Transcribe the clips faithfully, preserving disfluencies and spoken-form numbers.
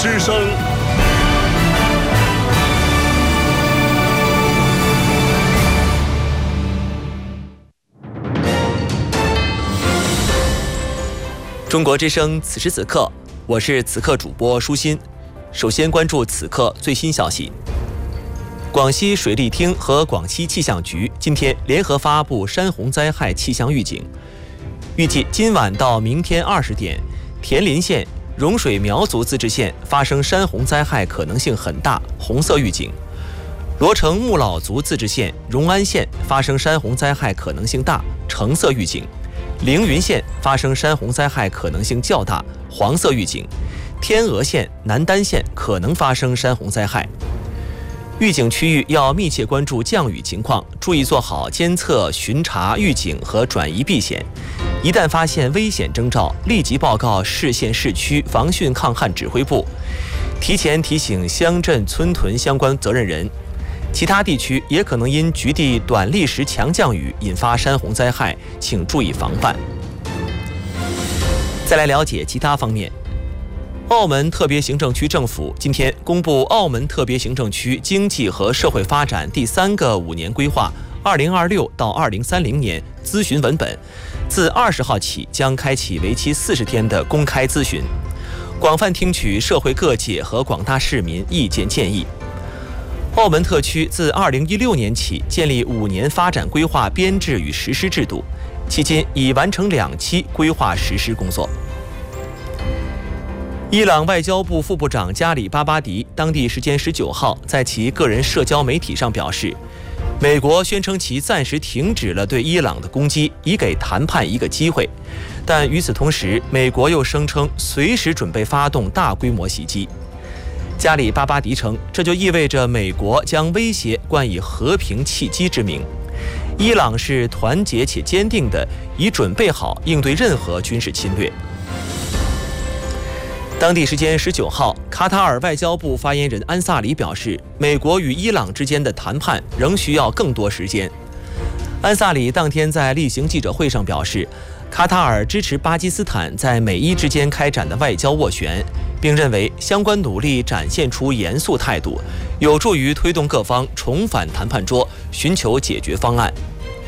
之声。 中国之声，此时此刻，我是此刻主播舒心。首先关注此刻最新消息。广西水利厅和广西气象局今天联合发布山洪灾害气象预警，预计今晚到明天二十点，田林县、融水苗族自治县发生山洪灾害可能性很大，红色预警；罗城木老族自治县、荣安县发生山洪灾害可能性大，橙色预警；凌云县发生山洪灾害可能性较大，黄色预警；天峨县、南丹县可能发生山洪灾害。预警区域要密切关注降雨情况，注意做好监测、巡查、预警和转移避险。一旦发现危险征兆，立即报告市县市区防汛抗旱指挥部，提前提醒乡镇村屯相关责任人。其他地区也可能因局地短历时强降雨引发山洪灾害，请注意防范。再来了解其他方面。澳门特别行政区政府今天公布澳门特别行政区经济和社会发展第三个五年规划二零二六到二零三零年咨询文本，自二十号起将开启为期四十天的公开咨询，广泛听取社会各界和广大市民意见建议。澳门特区自二零一六年起建立五年发展规划编制与实施制度，迄今已完成两期规划实施工作。伊朗外交部副部长加里巴巴迪当地时间十九号在其个人社交媒体上表示，美国宣称其暂时停止了对伊朗的攻击，以给谈判一个机会。但与此同时，美国又声称随时准备发动大规模袭击。加里巴巴迪称，这就意味着美国将威胁冠以和平契机之名。伊朗是团结且坚定的，已准备好应对任何军事侵略。当地时间十九号，卡塔尔外交部发言人安萨里表示，美国与伊朗之间的谈判仍需要更多时间。安萨里当天在例行记者会上表示，卡塔尔支持巴基斯坦在美伊之间开展的外交斡旋，并认为相关努力展现出严肃态度，有助于推动各方重返谈判桌，寻求解决方案。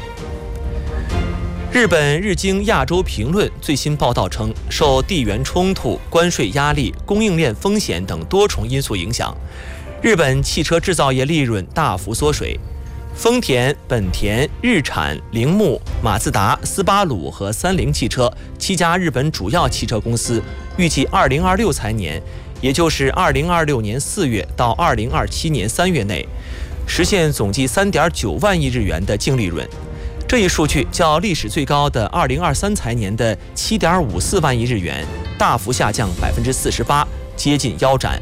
日本日经亚洲评论最新报道称，受地缘冲突、关税压力、供应链风险等多重因素影响，日本汽车制造业利润大幅缩水。丰田、本田、日产、铃木、马自达、斯巴鲁和三菱汽车七家日本主要汽车公司预计二零二六财年，也就是二零二六年四月到二零二七年三月内，实现总计三点九万亿日元的净利润。这一数据较历史最高的二零二三财年的七点五四万亿日元大幅下降百分之四十八，接近腰斩。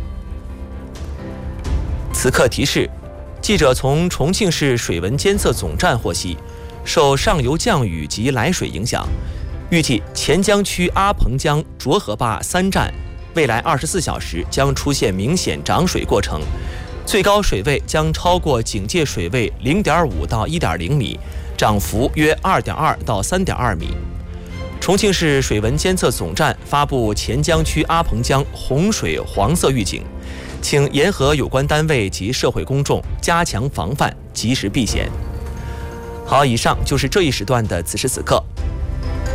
此刻提示，记者从重庆市水文监测总站获悉，受上游降雨及来水影响，预计钱江区阿彭江浊河坝三站未来二十四小时将出现明显涨水过程，最高水位将超过警戒水位零点五到一点零米，涨幅约二点二到三点二米。重庆市水文监测总站发布钱江区阿彭江洪水黄色预警，请联合有关单位及社会公众加强防范，及时避险。好，以上就是这一时段的此时此刻。